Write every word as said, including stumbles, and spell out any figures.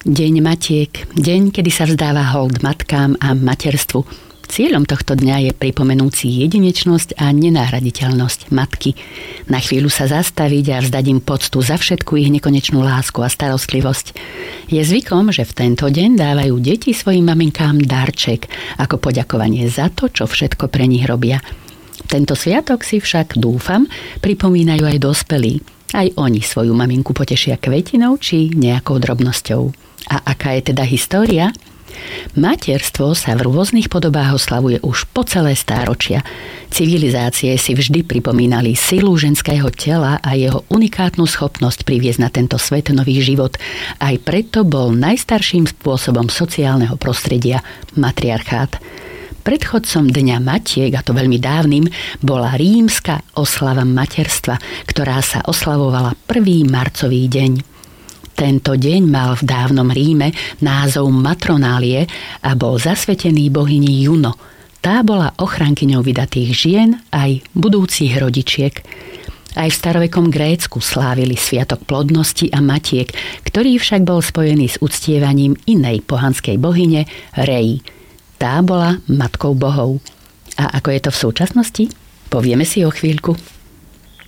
Deň Matiek, deň, kedy sa vzdáva hold matkám a materstvu. Cieľom tohto dňa je pripomenúť si jedinečnosť a nenahraditeľnosť matky. Na chvíľu sa zastaviť a vzdať im poctu za všetku ich nekonečnú lásku a starostlivosť. Je zvykom, že v tento deň dávajú deti svojim maminkám darček ako poďakovanie za to, čo všetko pre nich robia. Tento sviatok si však, dúfam, pripomínajú aj dospelí. Aj oni svoju maminku potešia kvetinou či nejakou drobnosťou. A aká je teda história? Materstvo sa v rôznych podobách oslavuje už po celé stáročia. Civilizácie si vždy pripomínali silu ženského tela a jeho unikátnu schopnosť priviesť na tento svet nový život. Aj preto bol najstarším spôsobom sociálneho prostredia matriarchát. Predchodcom Dňa Matiek, a to veľmi dávnym, bola rímska oslava materstva, ktorá sa oslavovala prvý marcový deň. Tento deň mal v dávnom Ríme názov Matronálie a bol zasvetený bohyni Juno. Tá bola ochrankyňou vydatých žien aj budúcich rodičiek. Aj v starovekom Grécku slávili sviatok plodnosti a matiek, ktorý však bol spojený s uctievaním inej pohanskej bohyne Rei. Tá bola matkou bohov. A ako je to v súčasnosti? Povieme si o chvíľku.